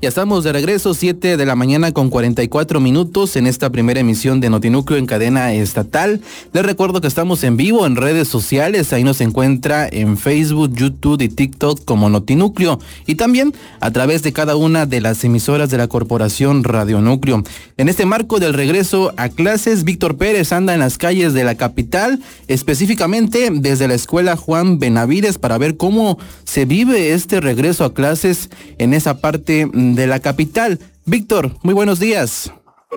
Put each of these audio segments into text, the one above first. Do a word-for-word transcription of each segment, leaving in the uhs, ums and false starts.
Ya estamos de regreso, siete de la mañana con cuarenta y cuatro minutos en esta primera emisión de Notinúcleo en cadena estatal. Les recuerdo que estamos en vivo en redes sociales, ahí nos encuentra en Facebook, YouTube y TikTok como Notinúcleo y también a través de cada una de las emisoras de la Corporación Radio Núcleo. En este marco del regreso a clases, Víctor Pérez anda en las calles de la capital, específicamente desde la Escuela Juan Benavides, para ver cómo se vive este regreso a clases en esa parte de la capital. Víctor, muy buenos días.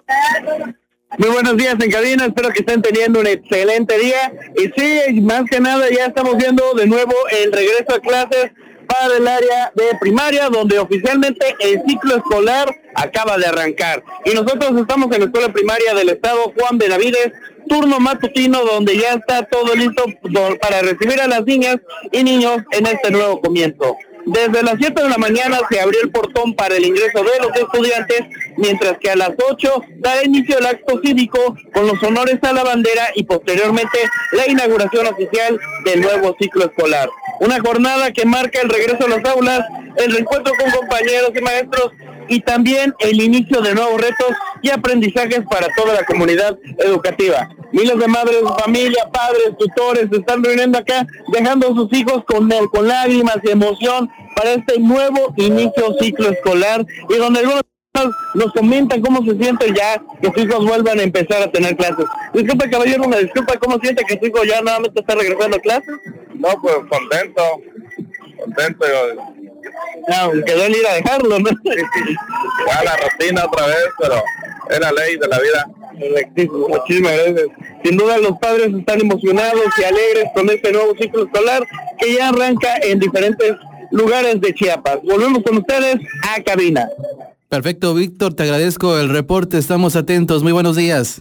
Muy buenos días en cabina, espero que estén teniendo un excelente día. Y sí, más que nada ya estamos viendo de nuevo el regreso a clases para el área de primaria, donde oficialmente el ciclo escolar acaba de arrancar. Y nosotros estamos en la escuela primaria del estado Juan Benavides, turno matutino, donde ya está todo listo para recibir a las niñas y niños en este nuevo comienzo. Desde las siete de la mañana se abrió el portón para el ingreso de los estudiantes, mientras que a las ocho dará inicio el acto cívico con los honores a la bandera y posteriormente la inauguración oficial del nuevo ciclo escolar. Una jornada que marca el regreso a las aulas, el reencuentro con compañeros y maestros y también el inicio de nuevos retos y aprendizajes para toda la comunidad educativa. Miles de madres, familia, padres, tutores se están reuniendo acá, dejando a sus hijos con, con lágrimas y emoción para este nuevo inicio ciclo escolar, y donde algunos nos comentan cómo se siente ya que sus hijos vuelvan a empezar a tener clases. Disculpa, caballero, una disculpa, ¿cómo siente que su hijo ya nuevamente está regresando a clases? No, pues contento, contento. No, quedó el ir a dejarlo, ¿no? Ya la rutina otra vez, pero es la ley de la vida. Perfectísimo, muchísimas gracias. Sin duda los padres están emocionados y alegres con este nuevo ciclo escolar que ya arranca en diferentes lugares de Chiapas. Volvemos con ustedes a cabina. Perfecto, Víctor, te agradezco el reporte, estamos atentos, muy buenos días.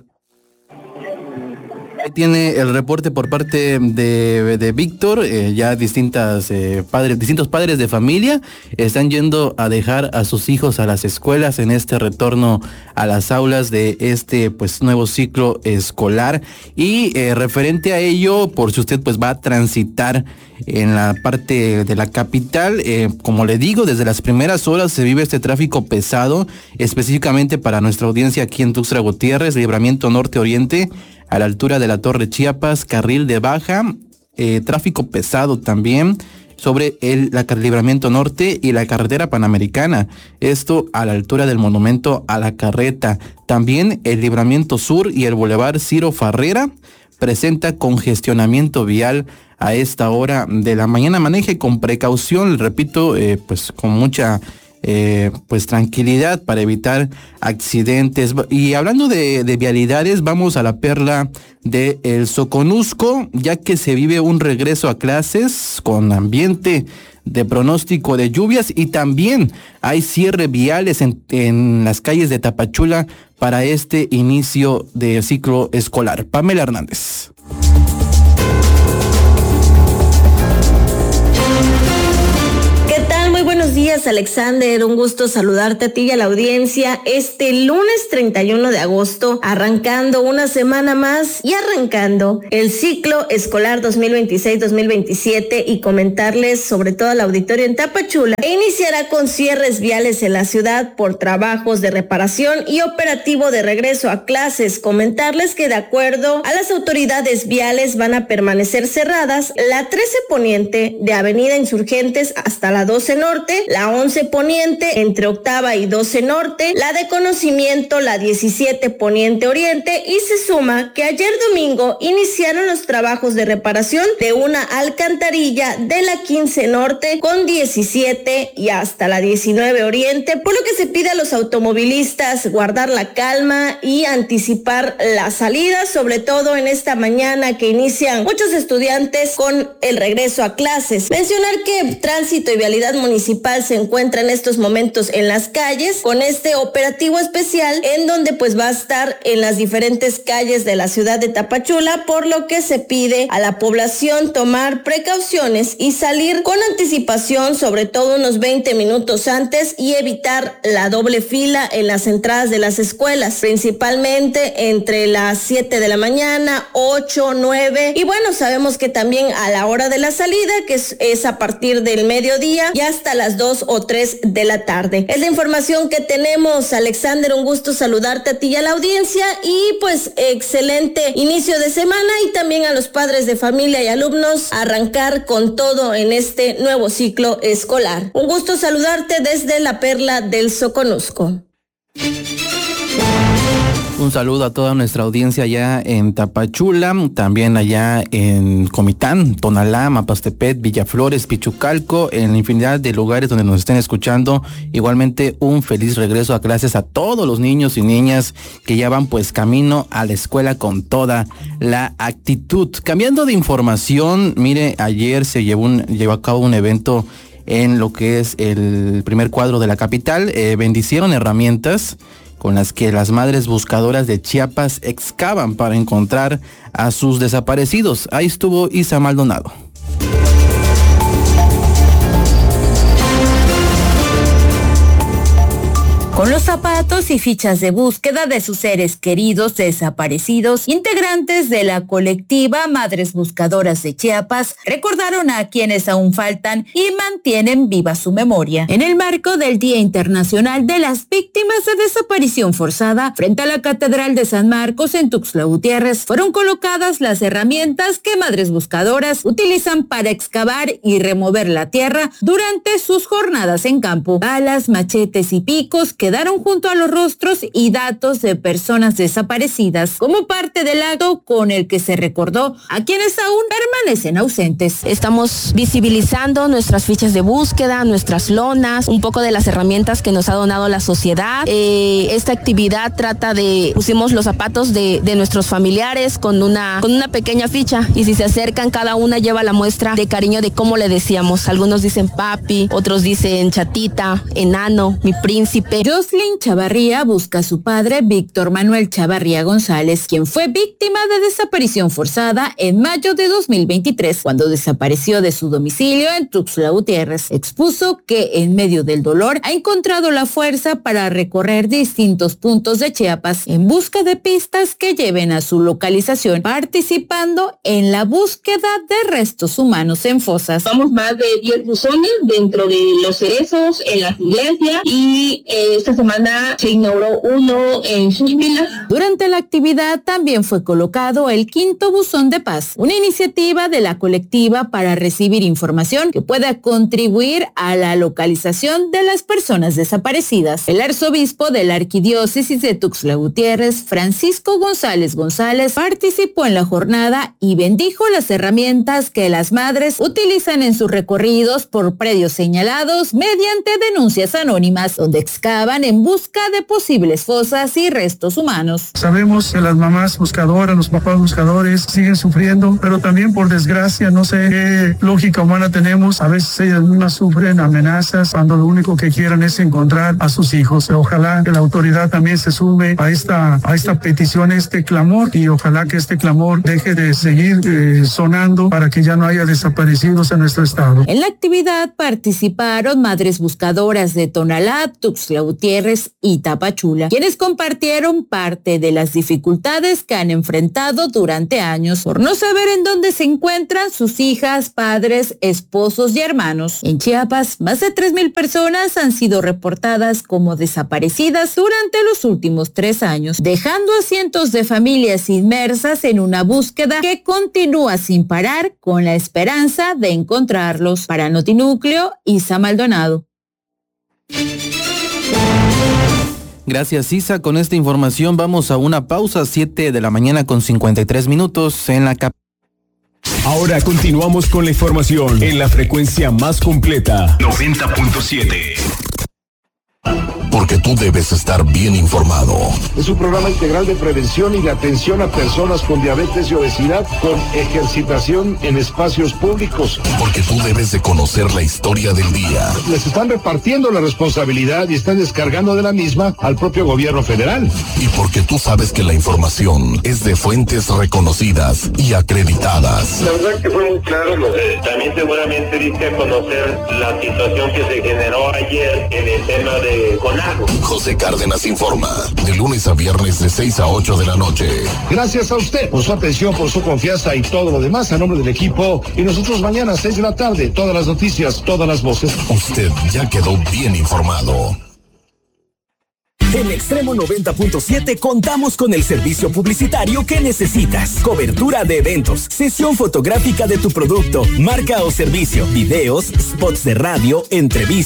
Ahí tiene el reporte por parte de, de Víctor, eh, ya distintas eh, padres, distintos padres de familia están yendo a dejar a sus hijos a las escuelas en este retorno a las aulas de este pues nuevo ciclo escolar. Y eh, referente a ello, por si usted pues va a transitar en la parte de la capital, eh, como le digo, desde las primeras horas se vive este tráfico pesado, específicamente para nuestra audiencia aquí en Tuxtla Gutiérrez, Libramiento Norte-Oriente, a la altura de la Torre Chiapas, carril de baja, eh, tráfico pesado también sobre el la, Libramiento Norte y la carretera Panamericana, esto a la altura del Monumento a la Carreta. También el Libramiento Sur y el Boulevard Ciro Farrera presenta congestionamiento vial a esta hora de la mañana. Maneje con precaución, repito, eh, pues con mucha Eh, pues tranquilidad para evitar accidentes. Y hablando de, de vialidades, vamos a la perla de El Soconusco, ya que se vive un regreso a clases con ambiente de pronóstico de lluvias y también hay cierre viales en, en las calles de Tapachula para este inicio de ciclo escolar. Pamela Hernández. Buenos días, Alexander, un gusto saludarte a ti y a la audiencia este lunes treinta y uno de agosto, arrancando una semana más y arrancando el ciclo escolar dos mil veintiséis dos mil veintisiete y comentarles sobre todo al auditorio en Tapachula que iniciará con cierres viales en la ciudad por trabajos de reparación y operativo de regreso a clases. Comentarles que de acuerdo a las autoridades viales van a permanecer cerradas la trece Poniente de Avenida Insurgentes hasta la doce Norte, la once Poniente entre Octava y doce Norte, la de Conocimiento, la diecisiete Poniente Oriente, y se suma que ayer domingo iniciaron los trabajos de reparación de una alcantarilla de la quince Norte con diecisiete y hasta la diecinueve Oriente, por lo que se pide a los automovilistas guardar la calma y anticipar la salida, sobre todo en esta mañana que inician muchos estudiantes con el regreso a clases. Mencionar que Tránsito y Vialidad Municipal se encuentra en estos momentos en las calles con este operativo especial en donde pues va a estar en las diferentes calles de la ciudad de Tapachula, por lo que se pide a la población tomar precauciones y salir con anticipación, sobre todo unos veinte minutos antes, y evitar la doble fila en las entradas de las escuelas, principalmente entre las siete de la mañana, ocho, nueve, y bueno, sabemos que también a la hora de la salida, que es, es a partir del mediodía y hasta las las dos o tres de la tarde. Es la información que tenemos, Alexander, un gusto saludarte a ti y a la audiencia y pues excelente inicio de semana y también a los padres de familia y alumnos arrancar con todo en este nuevo ciclo escolar. Un gusto saludarte desde la Perla del Soconusco. Un saludo a toda nuestra audiencia allá en Tapachula, también allá en Comitán, Tonalá, Mapastepet, Villaflores, Pichucalco, en infinidad de lugares donde nos estén escuchando. Igualmente un feliz regreso a clases a todos los niños y niñas que ya van pues camino a la escuela con toda la actitud. Cambiando de información, mire, ayer se llevó, un, llevó a cabo un evento en lo que es el primer cuadro de la capital. Eh, bendicieron herramientas con las que las madres buscadoras de Chiapas excavan para encontrar a sus desaparecidos. Ahí estuvo Isa Maldonado. Con los zapatos y fichas de búsqueda de sus seres queridos desaparecidos, integrantes de la colectiva Madres Buscadoras de Chiapas recordaron a quienes aún faltan y mantienen viva su memoria. En el marco del Día Internacional de las Víctimas de Desaparición Forzada, frente a la Catedral de San Marcos en Tuxtla Gutiérrez, fueron colocadas las herramientas que Madres Buscadoras utilizan para excavar y remover la tierra durante sus jornadas en campo. Balas, machetes y picos que quedaron junto a los rostros y datos de personas desaparecidas como parte del acto con el que se recordó a quienes aún permanecen ausentes. Estamos visibilizando nuestras fichas de búsqueda, nuestras lonas, un poco de las herramientas que nos ha donado la sociedad. Eh, esta actividad trata de, pusimos los zapatos de, de nuestros familiares con una, con una pequeña ficha y si se acercan cada una lleva la muestra de cariño de cómo le decíamos. Algunos dicen papi, otros dicen chatita, enano, mi príncipe. Jocelyn Chavarría busca a su padre, Víctor Manuel Chavarría González, quien fue víctima de desaparición forzada en mayo de dos mil veintitrés, cuando desapareció de su domicilio en Tuxtla Gutiérrez. Expuso que en medio del dolor ha encontrado la fuerza para recorrer distintos puntos de Chiapas en busca de pistas que lleven a su localización, participando en la búsqueda de restos humanos en fosas. Vamos más de diez buzones dentro de los cerezos, en las iglesias y eh, esta semana se inauguró uno en Suspila. Durante la actividad también fue colocado el quinto buzón de paz, una iniciativa de la colectiva para recibir información que pueda contribuir a la localización de las personas desaparecidas. El arzobispo de la arquidiócesis de Tuxtla Gutiérrez, Francisco González González, participó en la jornada y bendijo las herramientas que las madres utilizan en sus recorridos por predios señalados mediante denuncias anónimas, donde excavan en busca de posibles fosas y restos humanos. Sabemos que las mamás buscadoras, los papás buscadores siguen sufriendo, pero también por desgracia, no sé qué lógica humana tenemos, a veces ellas mismas sufren amenazas cuando lo único que quieren es encontrar a sus hijos. Ojalá que la autoridad también se sume a esta, a esta petición, este clamor, y ojalá que este clamor deje de seguir eh, sonando para que ya no haya desaparecidos en nuestro estado. En la actividad participaron madres buscadoras de Tonalá, Tuxtla Gutiérrez y Tapachula, quienes compartieron parte de las dificultades que han enfrentado durante años por no saber en dónde se encuentran sus hijas, padres, esposos y hermanos. En Chiapas, más de tres mil personas han sido reportadas como desaparecidas durante los últimos tres años, dejando a cientos de familias inmersas en una búsqueda que continúa sin parar con la esperanza de encontrarlos. Para Notinúcleo, Isa Maldonado. Gracias, Isa. Con esta información vamos a una pausa, siete de la mañana con cincuenta y tres minutos en la cap. Ahora continuamos con la información en la frecuencia más completa, noventa punto siete. Porque tú debes estar bien informado. Es un programa integral de prevención y de atención a personas con diabetes y obesidad con ejercitación en espacios públicos. Porque tú debes de conocer la historia del día. Les están repartiendo la responsabilidad y están descargando de la misma al propio gobierno federal. Y porque tú sabes que la información es de fuentes reconocidas y acreditadas. La verdad que fue muy claro. Eh, también seguramente diste a conocer la situación que se generó ayer en el tema de CONAGO. José Cárdenas informa, de lunes a viernes de seis a ocho de la noche. Gracias a usted por su atención, por su confianza y todo lo demás a nombre del equipo. Y nosotros mañana a seis de la tarde, todas las noticias, todas las voces. Usted ya quedó bien informado. En Extremo noventa punto siete contamos con el servicio publicitario que necesitas. Cobertura de eventos, sesión fotográfica de tu producto, marca o servicio, videos, spots de radio, entrevistas.